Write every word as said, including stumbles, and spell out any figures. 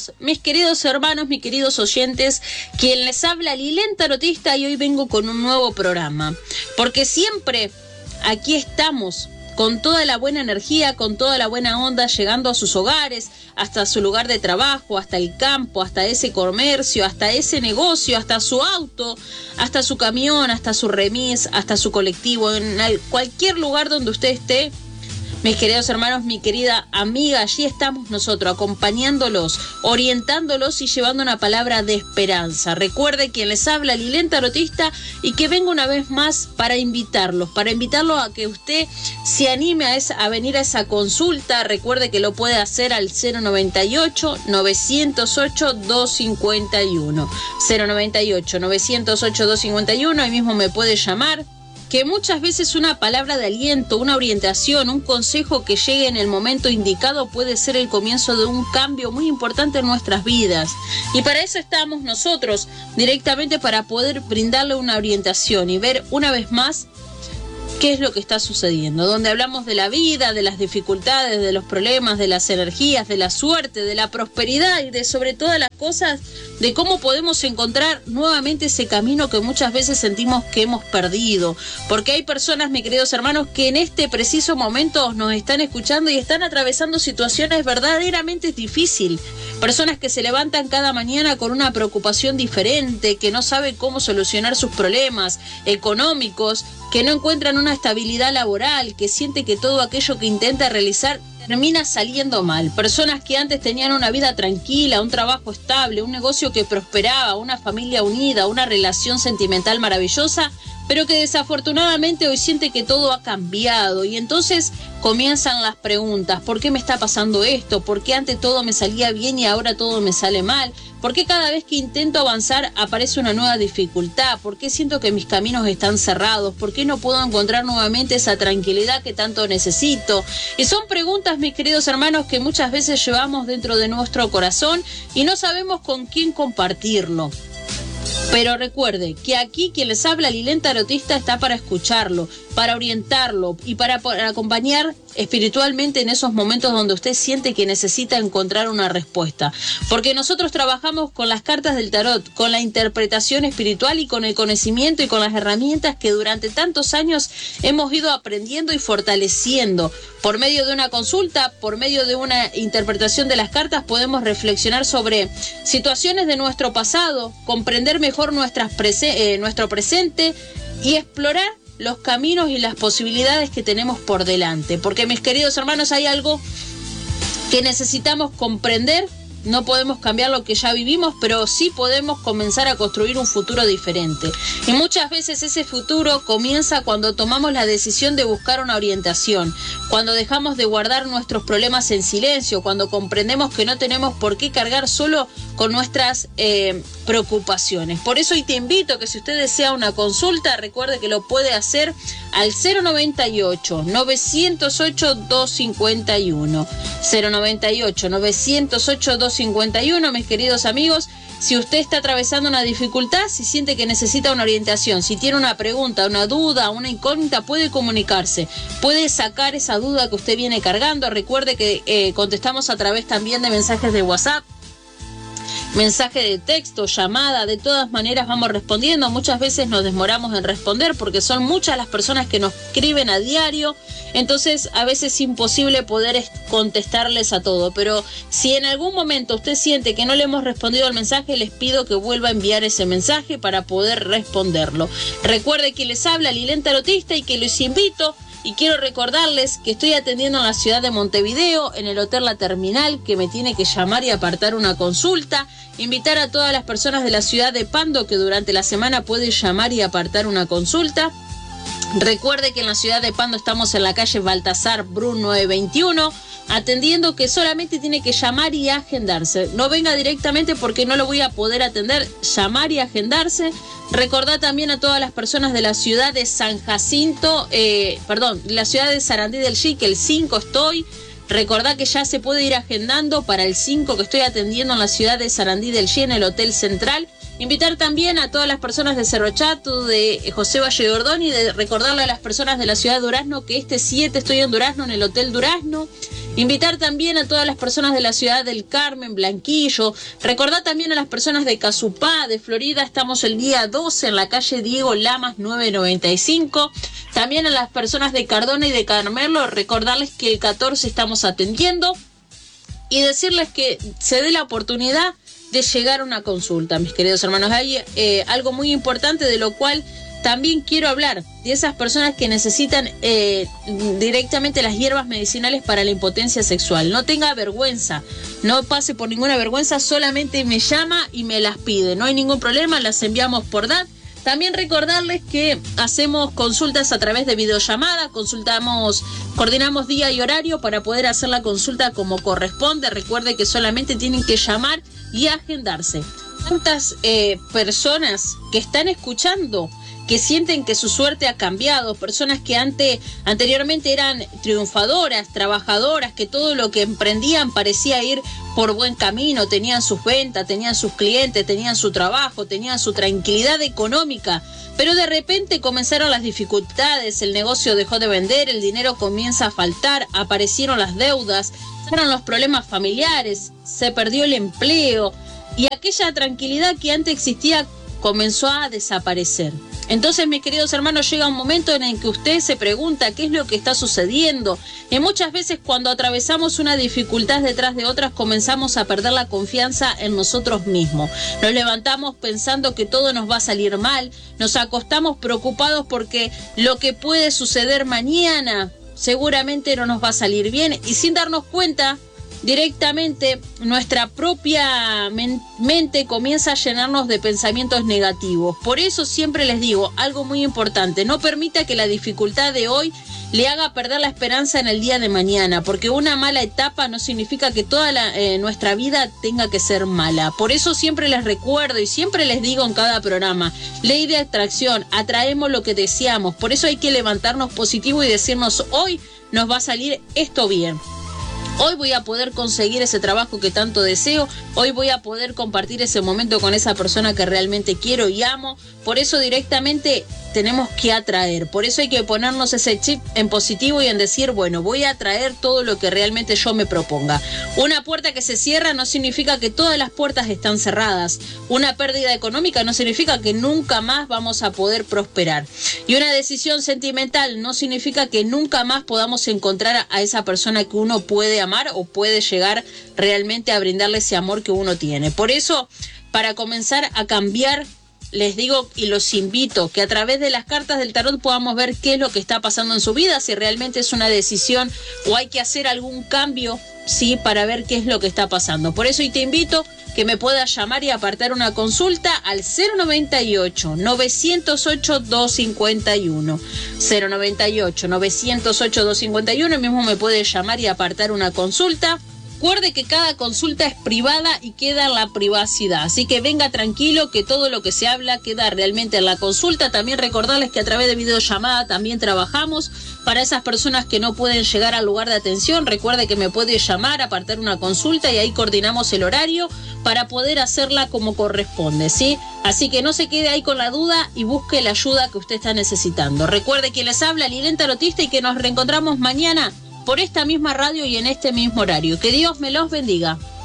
amigos, mis queridos hermanos, mis queridos oyentes, quien les habla Lilén Tarotista, y hoy vengo con un nuevo programa, porque siempre aquí estamos con toda la buena energía, con toda la buena onda, llegando a sus hogares, hasta su lugar de trabajo, hasta el campo, hasta ese comercio, hasta ese negocio, hasta su auto, hasta su camión, hasta su remis, hasta su colectivo, en cualquier lugar donde usted esté. Mis queridos hermanos, mi querida amiga, allí estamos nosotros, acompañándolos, orientándolos y llevando una palabra de esperanza. Recuerde quien les habla, Lilén Tarotista, y que vengo una vez más para invitarlos, para invitarlos a que usted se anime a, esa, a venir a esa consulta. Recuerde que lo puede hacer al cero noventa y ocho, novecientos ocho, doscientos cincuenta y uno. cero noventa y ocho, novecientos ocho, doscientos cincuenta y uno, ahí mismo me puede llamar. Que muchas veces una palabra de aliento, una orientación, un consejo que llegue en el momento indicado puede ser el comienzo de un cambio muy importante en nuestras vidas. Y para eso estamos nosotros, directamente para poder brindarle una orientación y ver una vez más qué es lo que está sucediendo, donde hablamos de la vida, de las dificultades, de los problemas, de las energías, de la suerte, de la prosperidad y de sobre todas las cosas, de cómo podemos encontrar nuevamente ese camino que muchas veces sentimos que hemos perdido, porque hay personas, mis queridos hermanos, que en este preciso momento nos están escuchando y están atravesando situaciones verdaderamente difíciles, personas que se levantan cada mañana con una preocupación diferente, que no saben cómo solucionar sus problemas económicos, que no encuentran una estabilidad laboral, que siente que todo aquello que intenta realizar termina saliendo mal. Personas que antes tenían una vida tranquila, un trabajo estable, un negocio que prosperaba, una familia unida, una relación sentimental maravillosa, pero que desafortunadamente hoy siente que todo ha cambiado y entonces comienzan las preguntas: ¿por qué me está pasando esto? ¿Por qué antes todo me salía bien y ahora todo me sale mal? ¿Por qué cada vez que intento avanzar aparece una nueva dificultad? ¿Por qué siento que mis caminos están cerrados? ¿Por qué no puedo encontrar nuevamente esa tranquilidad que tanto necesito? Y son preguntas, mis queridos hermanos, que muchas veces llevamos dentro de nuestro corazón y no sabemos con quién compartirlo. Pero recuerde que aquí quien les habla, Lilén Tarotista, está para escucharlo, para orientarlo y para, para acompañar espiritualmente en esos momentos donde usted siente que necesita encontrar una respuesta. Porque nosotros trabajamos con las cartas del tarot, con la interpretación espiritual y con el conocimiento y con las herramientas que durante tantos años hemos ido aprendiendo y fortaleciendo. Por medio de una consulta, por medio de una interpretación de las cartas, podemos reflexionar sobre situaciones de nuestro pasado, comprender mejor nuestras prese- eh, nuestro presente y explorar los caminos y las posibilidades que tenemos por delante. Porque, mis queridos hermanos, hay algo que necesitamos comprender. No podemos cambiar lo que ya vivimos, pero sí podemos comenzar a construir un futuro diferente. Y muchas veces ese futuro comienza cuando tomamos la decisión de buscar una orientación, cuando dejamos de guardar nuestros problemas en silencio, cuando comprendemos que no tenemos por qué cargar solo con nuestras eh, preocupaciones. Por eso hoy te invito a que si usted desea una consulta, recuerde que lo puede hacer al cero noventa y ocho, novecientos ocho, doscientos cincuenta y uno. cero noventa y ocho, novecientos ocho, doscientos cincuenta y uno, mis queridos amigos. Si usted está atravesando una dificultad, si siente que necesita una orientación, si tiene una pregunta, una duda, una incógnita, puede comunicarse, puede sacar esa duda que usted viene cargando. Recuerde que eh, contestamos a través también de mensajes de WhatsApp, mensaje de texto, llamada. De todas maneras vamos respondiendo. Muchas veces nos demoramos en responder porque son muchas las personas que nos escriben a diario, entonces a veces es imposible poder contestarles a todo. Pero si en algún momento usted siente que no le hemos respondido al mensaje, les pido que vuelva a enviar ese mensaje para poder responderlo. Recuerde que les habla Lilén Tarotista y que los invito. Y quiero recordarles que estoy atendiendo en la ciudad de Montevideo, en el Hotel La Terminal, que me tiene que llamar y apartar una consulta. Invitar a todas las personas de la ciudad de Pando que durante la semana pueden llamar y apartar una consulta. Recuerde que en la ciudad de Pando estamos en la calle Baltasar Brun novecientos veintiuno, atendiendo, que solamente tiene que llamar y agendarse. No venga directamente porque no lo voy a poder atender. Llamar y agendarse. Recordad también a todas las personas de la ciudad de San Jacinto, eh, perdón, la ciudad de Sarandí del Chi, que el cinco estoy. Recordad que ya se puede ir agendando para el cinco, que estoy atendiendo en la ciudad de Sarandí del Chi, en el Hotel Central. Invitar también a todas las personas de Cerro Chato, de José Valle Gordón, y de recordarle a las personas de la ciudad de Durazno que este siete estoy en Durazno, en el Hotel Durazno. Invitar también a todas las personas de la ciudad del Carmen, Blanquillo. Recordar también a las personas de Casupá, de Florida. Estamos el día doce en la calle Diego Lamas nueve noventa y cinco. También a las personas de Cardona y de Carmelo, recordarles que el catorce estamos atendiendo y decirles que se dé la oportunidad de llegar a una consulta, mis queridos hermanos. Hay eh, algo muy importante de lo cual también quiero hablar, de esas personas que necesitan eh, directamente las hierbas medicinales para la impotencia sexual. No tenga vergüenza, no pase por ninguna vergüenza, solamente me llama y me las pide. No hay ningún problema, las enviamos por D A T. También recordarles que hacemos consultas a través de videollamada, consultamos, coordinamos día y horario para poder hacer la consulta como corresponde. Recuerde que solamente tienen que llamar y agendarse. ¿Cuántas eh, personas que están escuchando, que sienten que su suerte ha cambiado, personas que ante, anteriormente eran triunfadoras, trabajadoras, que todo lo que emprendían parecía ir por buen camino, tenían sus ventas, tenían sus clientes, tenían su trabajo, tenían su tranquilidad económica, pero de repente comenzaron las dificultades, el negocio dejó de vender, el dinero comienza a faltar, aparecieron las deudas, fueron los problemas familiares, se perdió el empleo y aquella tranquilidad que antes existía comenzó a desaparecer. Entonces, mis queridos hermanos, llega un momento en el que usted se pregunta qué es lo que está sucediendo. Y muchas veces cuando atravesamos una dificultad detrás de otras, comenzamos a perder la confianza en nosotros mismos. Nos levantamos pensando que todo nos va a salir mal, nos acostamos preocupados porque lo que puede suceder mañana seguramente no nos va a salir bien y sin darnos cuenta, directamente nuestra propia men- mente comienza a llenarnos de pensamientos negativos. Por eso siempre les digo algo muy importante: no permita que la dificultad de hoy le haga perder la esperanza en el día de mañana, porque una mala etapa no significa que toda la, eh, nuestra vida tenga que ser mala. Por eso siempre les recuerdo y siempre les digo en cada programa: ley de atracción, atraemos lo que deseamos. Por eso hay que levantarnos positivo y decirnos: hoy nos va a salir esto bien. Hoy voy a poder conseguir ese trabajo que tanto deseo. Hoy voy a poder compartir ese momento con esa persona que realmente quiero y amo. Por eso directamente tenemos que atraer. Por eso hay que ponernos ese chip en positivo y en decir: bueno, voy a atraer todo lo que realmente yo me proponga. Una puerta que se cierra no significa que todas las puertas están cerradas. Una pérdida económica no significa que nunca más vamos a poder prosperar. Y una decisión sentimental no significa que nunca más podamos encontrar a esa persona que uno puede amar o puede llegar realmente a brindarle ese amor que uno tiene. Por eso, para comenzar a cambiar, les digo y los invito que a través de las cartas del tarot podamos ver qué es lo que está pasando en su vida, si realmente es una decisión o hay que hacer algún cambio, sí, para ver qué es lo que está pasando. Por eso hoy te invito que me puedas llamar y apartar una consulta al cero noventa y ocho, novecientos ocho, doscientos cincuenta y uno. cero noventa y ocho, novecientos ocho, doscientos cincuenta y uno, el mismo me puede llamar y apartar una consulta. Recuerde que cada consulta es privada y queda en la privacidad, así que venga tranquilo que todo lo que se habla queda realmente en la consulta. También recordarles que a través de videollamada también trabajamos para esas personas que no pueden llegar al lugar de atención. Recuerde que me puede llamar, apartar una consulta y ahí coordinamos el horario para poder hacerla como corresponde, ¿sí? Así que no se quede ahí con la duda y busque la ayuda que usted está necesitando. Recuerde que les habla Lilén Tarotista y que nos reencontramos mañana por esta misma radio y en este mismo horario. Que Dios me los bendiga.